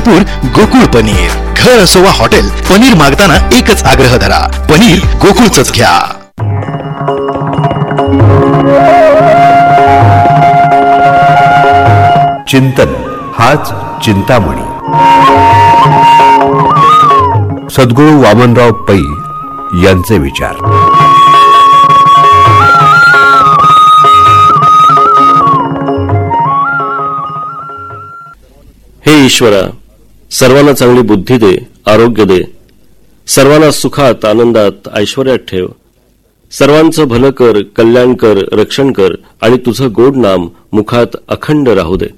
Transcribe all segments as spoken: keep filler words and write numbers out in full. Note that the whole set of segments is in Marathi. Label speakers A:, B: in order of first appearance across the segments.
A: भरपूर गोकुळ पनीर. घर असो वा हॉटेल, पनीर मागताना एकच आग्रह धरा, पनीर गोकुळचंच घ्या.
B: चिंतन हाच चिंतामणी. सद्गुरू वामनराव पै यांचे विचार.
C: हे ईश्वरा, सर्वांना चांगली बुद्धी दे, आरोग्य दे, सर्वांना सुखात, आनंदात, ऐश्वर्यात ठेव, सर्वांचं भलं कर, कल्याण कर, रक्षण कर आणि तुझं गोड नाम मुखात अखंड राहू दे.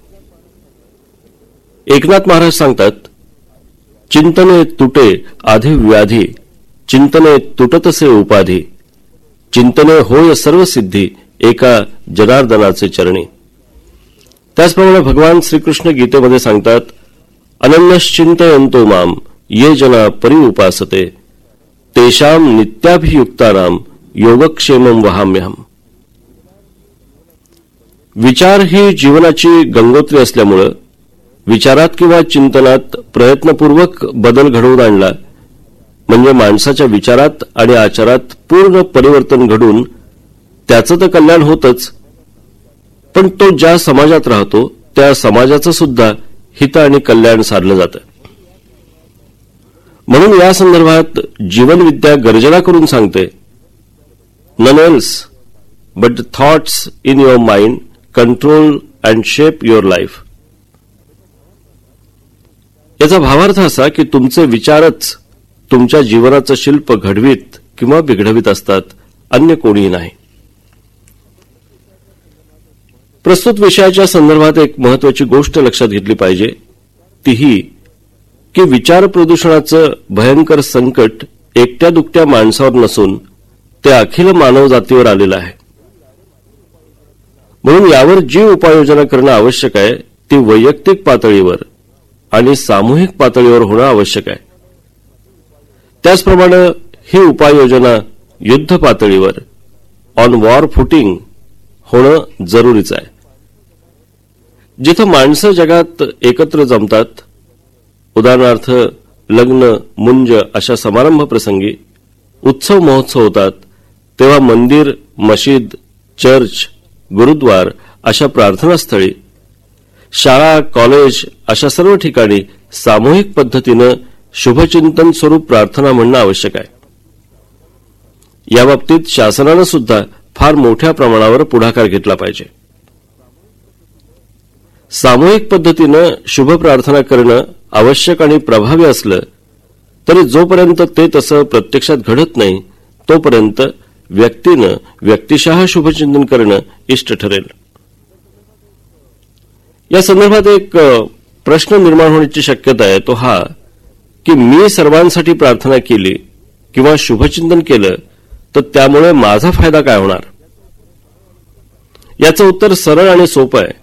C: एकनाथ महाराज सांगतात, चिंतने तुटे आधी व्याधी, चिंतने तुटतसे उपाधी, चिंतने होय सर्व सिद्धी, एका जनार्दनाचे चरणी. त्याचप्रमाणे भगवान श्रीकृष्ण गीतेमध्ये सांगतात, अनन्यश्चिंतयन्तो माम ये जना परिउपासते, तेषाम नित्याभियुक्तानाम योगक्षेमं वहाम्यहम. विचार ही जीवनाची गंगोत्री असल्यामुळे विचारात किंवा चिंतनात प्रयत्नपूर्वक बदल घडवून आणला म्हणजे माणसाच्या विचारात आणि आचारात पूर्ण परिवर्तन घडून त्याचं तर कल्याण होतच, पण तो ज्या समाजात राहतो त्या समाजाचं सुद्धा हित आणि कल्याण साधलं जातं. म्हणून या संदर्भात जीवनविद्या गर्जना करून सांगते, none else but thoughts in your mind control and shape your life. याचा भावार्थ असा की तुमचे विचारच तुमच्या जीवनाचं शिल्प घडवीत किंवा बिघडवीत असतात, अन्य कोणीही नाही. प्रस्तुत विषयाच्या संदर्भात एक महत्वाची गोष्ट लक्षात घेतली पाहिजे, ती ही की विचार प्रदूषणाचं भयंकर संकट एकट्या दुकट्या माणसावर नसून ते अखिल मानव जातीवर आलेलं आहे. म्हणून यावर जी उपाययोजना करणं आवश्यक आहे ती वैयक्तिक पातळीवर आणि सामूहिक पातळीवर होणं आवश्यक आहे. त्याचप्रमाणे ही उपाययोजना युद्ध पातळीवर ऑन वॉर फुटिंग होणं जरुरीच आहे. जिथं माणसं जगात एकत्र जमतात, उदाहरणार्थ लग्न, मुंज अशा समारंभ प्रसंगी, उत्सव महोत्सव होतात, तेव्हा मंदिर, मशीद, चर्च, गुरुद्वार अशा प्रार्थनास्थळी, शाळा, कॉलेज अशा सर्व ठिकाणी सामूहिक पद्धतीनं शुभचिंतन स्वरूप प्रार्थना म्हणणं आवश्यक आहे. याबाबतीत शासनानं सुद्धा फार मोठ्या प्रमाणावर पुढाकार घेतला पाहिजे. सामूहिक पद्धतीनं शुभ प्रार्थना करणं आवश्यक आणि प्रभावी असलं तरी जोपर्यंत ते तसं प्रत्यक्षात घडत नाही तोपर्यंत व्यक्तीनं व्यक्तिशः शुभचिंतन करणं इष्ट ठरेल. या संदर्भात एक प्रश्न निर्माण होण्याची शक्यता आहे, तो हा की मी सर्वांसाठी प्रार्थना केली किंवा शुभचिंतन केलं तर त्यामुळे माझा फायदा काय होणार? याचं उत्तर सरळ आणि सोपं आहे.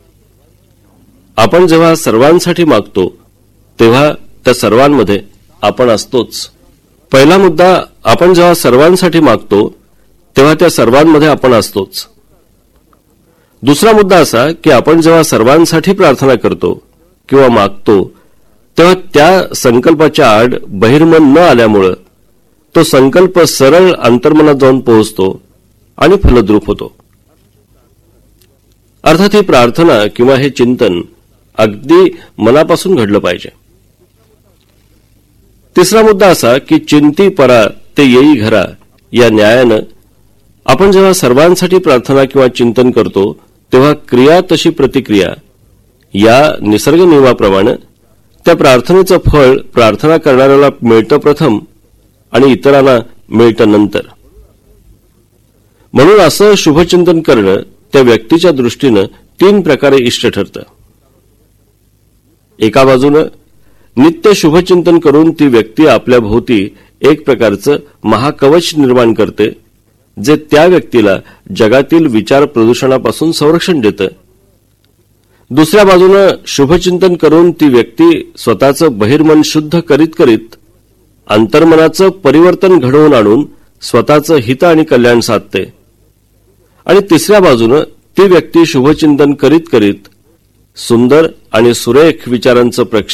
C: आपण जेव्हा सर्वांसाठी मागतो तेव्हा त्या सर्वांमध्ये आपण असतोच. पहिला मुद्दा, आपण जेव्हा सर्वांसाठी मागतो तेव्हा त्या सर्वांमध्ये आपण असतोच. दुसरा मुद्दा असा की आपण जेव्हा सर्वांसाठी प्रार्थना करतो किंवा मागतो तेव्हा त्या संकल्पाच्या आड बहिर्मन न आल्यामुळे तो संकल्प सरळ अंतर्मनात जाऊन पोहोचतो आणि फलद्रूप होतो. अर्थात ही प्रार्थना किंवा हे चिंतन अगदी मनापासून घडलं पाहिजे. तिसरा मुद्दा असा की चिंती परा ते येई घरा या न्यायानं आपण जेव्हा सर्वांसाठी प्रार्थना किंवा चिंतन करतो तेव्हा क्रिया तशी प्रतिक्रिया या निसर्ग नियमाप्रमाणे त्या प्रार्थनेचं फळ प्रार्थना करणाऱ्याला मिळतं प्रथम आणि इतरांना मिळतं नंतर. म्हणून असं शुभचिंतन करणं त्या व्यक्तीच्या दृष्टीनं तीन प्रकारे इष्ट ठरतं. एका बाजूनं नित्य शुभचिंतन करून ती व्यक्ती आपल्या भोवती एक प्रकारचं महाकवच निर्माण करते, जे त्या व्यक्तीला जगातील विचार प्रदूषणापासून संरक्षण देतं. दुसऱ्या बाजूनं शुभचिंतन करून ती व्यक्ती स्वतःचं बहिर्मन शुद्ध करीत करीत अंतर्मनाचं परिवर्तन घडवून आणून स्वतःचं हित आणि कल्याण साधते. आणि तिसऱ्या बाजूनं ती व्यक्ती शुभचिंतन करीत करीत सुंदर आणि सुरेख विचारांचं प्रक्षेपण